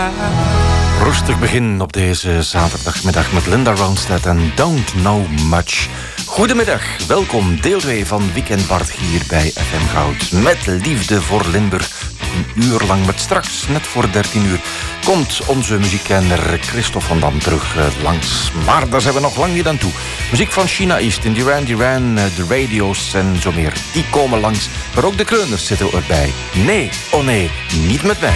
Rustig begin op deze zaterdagmiddag met Linda Ronstadt en Don't Know Much. Goedemiddag, welkom deel 2 van Weekend Bart hier bij FM Goud. Met liefde voor Limburg, een uur lang met straks, net voor 13 uur... komt onze muziekkenner Christophe van Dam terug langs. Maar daar zijn we nog lang niet aan toe. Muziek van China East, in Duran Duran, de radio's en zo meer. Die komen langs, maar ook de kreuners zitten erbij. Nee, oh nee, niet met mij.